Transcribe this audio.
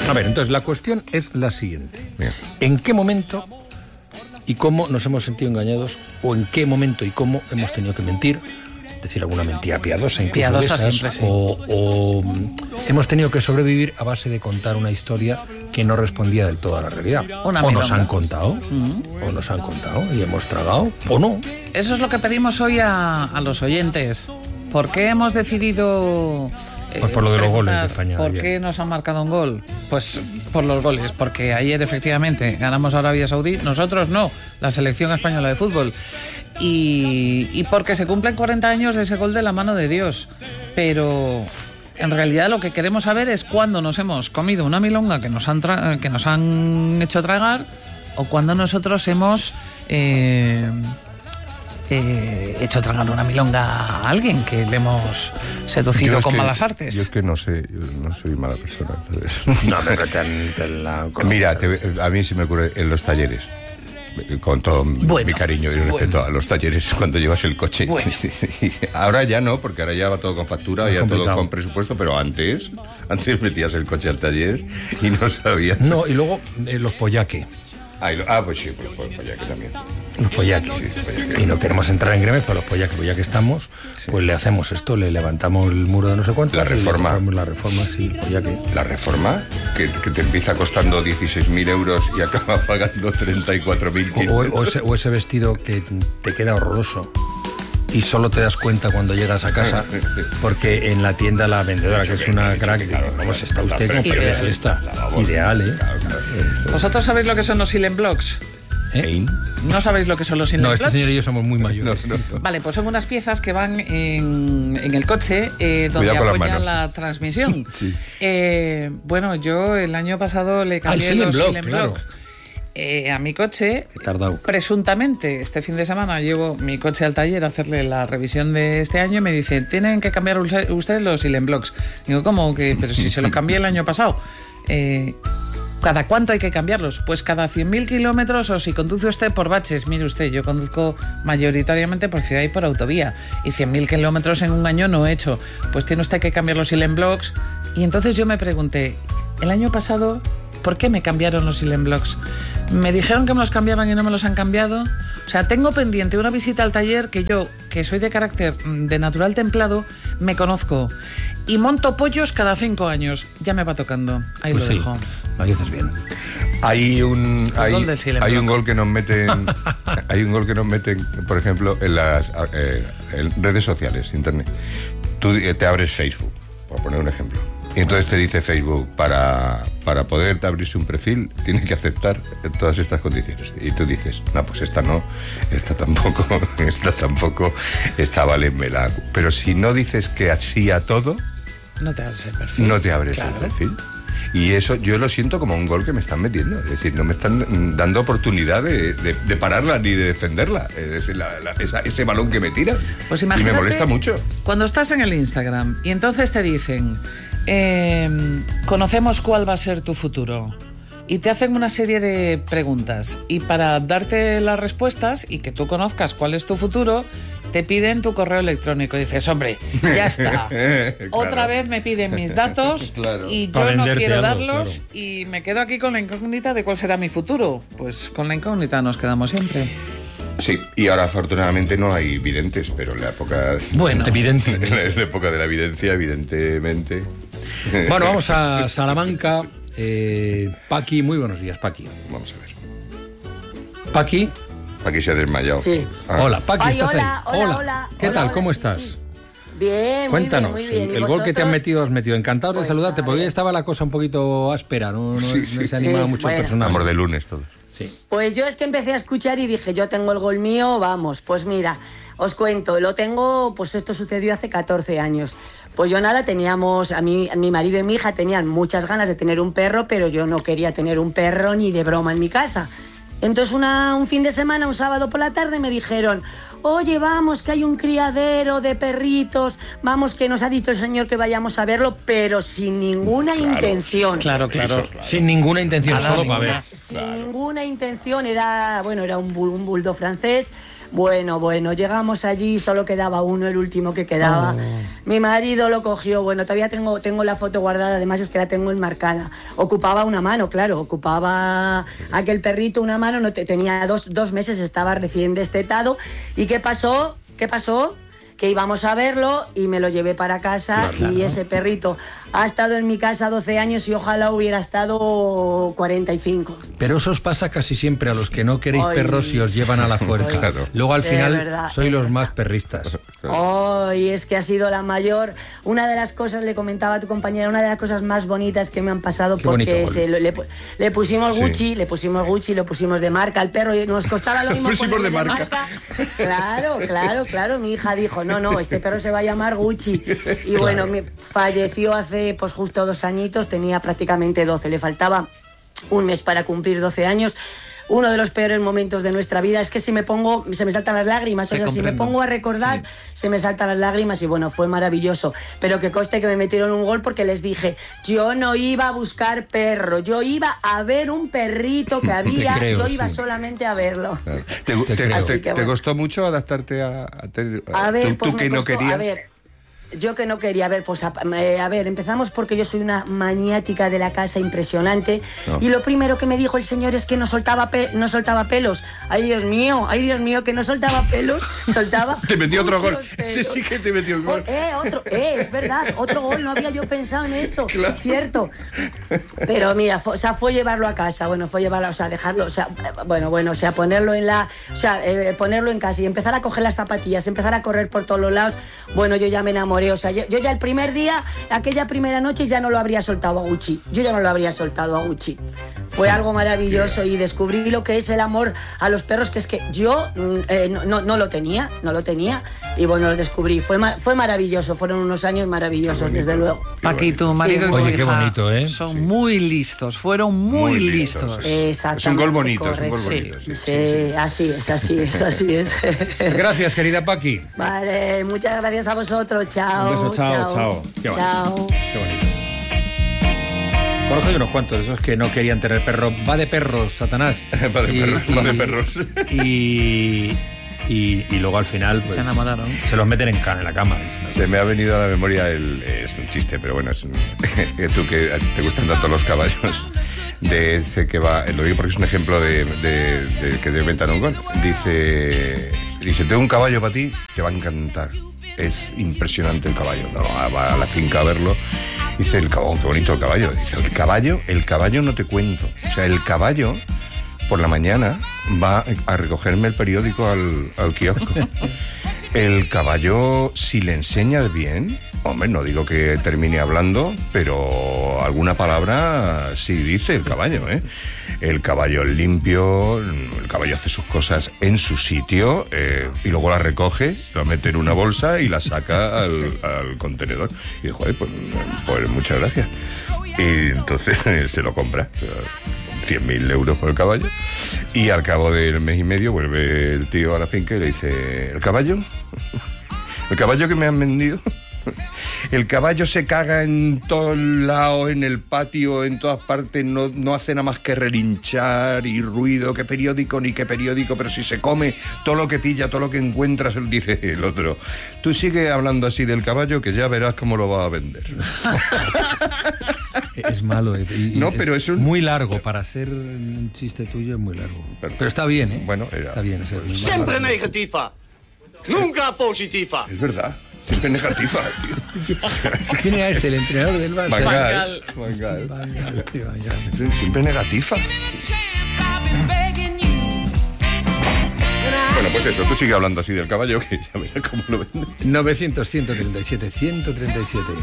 A ver, entonces la cuestión es la siguiente. ¿En qué momento y cómo nos hemos sentido engañados, o en qué momento y cómo hemos tenido que mentir, decir alguna mentira piadosa, piadosa siempre, sí. o hemos tenido que sobrevivir a base de contar una historia que no respondía del todo a la realidad? O nos han contado, o nos han contado y hemos tragado, o no. Eso es lo que pedimos hoy a los oyentes. ¿Por qué hemos decidido... Pues por lo de los goles de España. ¿Por qué nos han marcado un gol? Pues por los goles, porque ayer efectivamente ganamos a Arabia Saudí, nosotros no, la selección española de fútbol. Y porque se cumplen 40 años de ese gol de la mano de Dios. Pero en realidad lo que queremos saber es cuándo nos hemos comido una milonga que nos han hecho tragar, o cuándo nosotros hemos... hecho tragar una milonga a alguien que le hemos seducido con malas artes. Yo es que no sé, yo no soy mala persona. No, pero mira, a mí se me ocurre en los talleres, con todo mi cariño y respeto a los talleres, cuando llevas el coche. Ahora ya no, porque ahora ya va todo con factura, ya todo con presupuesto, pero antes metías el coche al taller y no sabías. No, y luego los pollaque. Pues sí, pues pollaque también. Los pollaques. Sí, y no queremos entrar en gremes, pero los pollaques, pues ya que estamos, pues le hacemos esto, le levantamos el muro de no sé cuánto. La reforma. La reforma, sí, el pollaque. La reforma, que te empieza costando 16.000 euros y acaba pagando 34.500. O ese vestido que te queda horroroso y solo te das cuenta cuando llegas a casa, porque en la tienda la vendedora, que es una crack, vamos, está usted como para de fiesta. Ideal, ¿eh? ¿Vosotros sabéis lo que son los Silent Blocks? ¿No sabéis lo que son los Silent Blocks? No, este señor y yo somos muy mayores. No. Vale, pues son unas piezas que van en el coche donde apoya la transmisión. Sí. Bueno, yo el año pasado le cambié los Silent Blocks. A mi coche, presuntamente este fin de semana llevo mi coche al taller a hacerle la revisión de este año y me dicen, tienen que cambiar ustedes los Silent Blocks. Digo, ¿cómo? Pero si se los cambié el año pasado. ¿Cada cuánto hay que cambiarlos? Pues cada 100.000 kilómetros, o si conduce usted por baches. Mire usted, yo conduzco mayoritariamente por ciudad y por autovía, y 100.000 kilómetros en un año no he hecho. Pues tiene usted que cambiar los Silent Blocks. Y entonces yo me pregunté, el año pasado, ¿por qué me cambiaron los Silent Blocks? Me dijeron que me los cambiaban y no me los han cambiado. O sea, tengo pendiente una visita al taller que yo, que soy de carácter de natural templado, me conozco. Y monto pollos cada 5 años. Ya me va tocando. Ahí pues lo dejo. Lo dices bien. Hay un gol que nos meten, por ejemplo, en las en redes sociales, internet. Tú te abres Facebook, por poner un ejemplo. Y entonces te dice Facebook, para poder abrirse un perfil, tienes que aceptar todas estas condiciones. Y tú dices, no, pues esta no, esta tampoco, esta vale melán. Pero si no dices que así a todo, no te abres el perfil. No te abres el perfil. Y eso yo lo siento como un gol que me están metiendo. Es decir, no me están dando oportunidad de pararla ni de defenderla. Es decir, ese balón que me tira. Pues imagínate, y me molesta mucho. Cuando estás en el Instagram y entonces te dicen, conocemos cuál va a ser tu futuro. Y te hacen una serie de preguntas. Y para darte las respuestas y que tú conozcas cuál es tu futuro, te piden tu correo electrónico. Y dices, hombre, ya está. Claro. Otra vez me piden mis datos claro. Y yo no quiero darlos claro. Y me quedo aquí con la incógnita de cuál será mi futuro. Pues con la incógnita nos quedamos siempre. Sí, y ahora afortunadamente no hay videntes, pero en la época... Bueno, evidente. En la época de la evidencia, evidentemente... Bueno, vamos a Salamanca. Paqui, muy buenos días, Paqui. Vamos a ver. Paqui. Paqui se ha desmayado. Sí. Hola, Paqui, ¿estás hola, ahí? Hola. ¿Qué tal? ¿Cómo estás? Sí. Bien, cuéntanos, muy bien. El gol que te has metido. Encantado de saludarte, porque hoy estaba la cosa un poquito áspera, no se animaba mucho el personal. Estamos de lunes todos. Sí. Pues yo es que empecé a escuchar y dije, yo tengo el gol mío, vamos, pues mira, os cuento, lo tengo, pues esto sucedió hace 14 años. Pues yo nada, teníamos, mi marido y mi hija tenían muchas ganas de tener un perro, pero yo no quería tener un perro ni de broma en mi casa. Entonces un fin de semana, un sábado por la tarde, me dijeron, oye, vamos, que hay un criadero de perritos, vamos, que nos ha dicho el señor que vayamos a verlo, pero sin ninguna intención. Claro. Sin ninguna intención, solo para ver. sin ninguna intención, era un bulldog francés. Bueno, llegamos allí, solo quedaba uno, el último que quedaba. Mi marido lo cogió, todavía tengo la foto guardada, además es que la tengo enmarcada. Ocupaba una mano, claro, ocupaba aquel perrito una mano, no tenía 2 meses, estaba recién destetado. ¿Y qué pasó? Que íbamos a verlo y me lo llevé para casa, y ese perrito ha estado en mi casa 12 años y ojalá hubiera estado 45. Pero eso os pasa casi siempre a los que no queréis perros y os llevan a la fuerza. Claro. Luego al final sois los más perristas. Y es que ha sido la mayor, una de las cosas, le comentaba a tu compañera, una de las cosas más bonitas que me han pasado. Qué porque le pusimos Gucci, lo pusimos de marca al perro y nos costaba lo mismo. Pusimos de marca. Claro, mi hija dijo, no, este perro se va a llamar Gucci. Y falleció hace justo 2 añitos, tenía prácticamente 12, le faltaba un mes para cumplir 12 años. Uno de los peores momentos de nuestra vida es que se me saltan las lágrimas, si me pongo a recordar, se me saltan las lágrimas y fue maravilloso. Pero que conste que me metieron un gol porque les dije, yo no iba a buscar perro, yo iba a ver un perrito que había, iba solamente a verlo. Claro. ¿Te costó mucho adaptarte a ver, tú que no querías? Yo que no quería, empezamos porque yo soy una maniática de la casa impresionante. Y lo primero que me dijo el señor es que no soltaba pelos. Ay Dios mío, que no soltaba pelos, soltaba. Te metió otro gol. Ese sí que te metió el gol. Es verdad, otro gol, no había yo pensado en eso, claro. Cierto. Pero mira, fue llevarlo a casa, dejarlo, ponerlo ponerlo en casa y empezar a coger las zapatillas, empezar a correr por todos los lados. Yo ya me enamoré. Yo ya el primer día, aquella primera noche, ya no lo habría soltado a Gucci. Fue algo maravilloso y descubrí lo que es el amor a los perros, que es que yo no lo tenía. Y lo descubrí. Fue maravilloso, fueron unos años maravillosos, desde luego. Aquí tu marido y tu hija qué bonito, son muy listos, fueron muy listos. Es un gol bonito, Sí, así es. Gracias, querida Paqui. Vale, muchas gracias a vosotros, chao. Un beso, chao. Qué bonito. Conozco unos cuantos de esos que no querían tener perro. Va de perros, Satanás. Va de perros. Y luego al final se enamoraron. Se los meten en la cama. Se me ha venido a la memoria es un chiste, pero bueno, que tú que te gustan tanto los caballos, de ese que va, lo digo porque es un ejemplo de que te inventan un gol. Dice, tengo un caballo para ti, te va a encantar. Es impresionante el caballo. Va a la finca a verlo. Dice, qué bonito el caballo. Dice, el caballo no te cuento. O sea, el caballo por la mañana va a recogerme el periódico al kiosco. El caballo, si le enseñas bien, no digo que termine hablando, pero alguna palabra sí dice el caballo, ¿eh? El caballo es limpio, el caballo hace sus cosas en su sitio y luego la recoge, la mete en una bolsa y la saca al contenedor. Y dijo, pues muchas gracias. Y entonces se lo compra. 100.000 euros por el caballo, y al cabo del mes y medio vuelve el tío a la finca y le dice, ¿el caballo que me han vendido? El caballo se caga en todos lados, en el patio, en todas partes, no hace nada más que relinchar y ruido, qué periódico, pero si se come todo lo que pilla, todo lo que encuentras, dice el otro, tú sigue hablando así del caballo que ya verás cómo lo vas a vender. Es malo. Pero es muy largo. Para ser un chiste tuyo es muy largo. Pero está bien, ¿eh? Bueno, está bien. Siempre negativa. Nunca positiva. Es verdad. Siempre negativa, tío. ¿Quién era el entrenador del Barça? Van Gaal. Siempre negativa. Bueno, pues eso, tú sigue hablando así del caballo que ya verás cómo lo vendes. 900-137.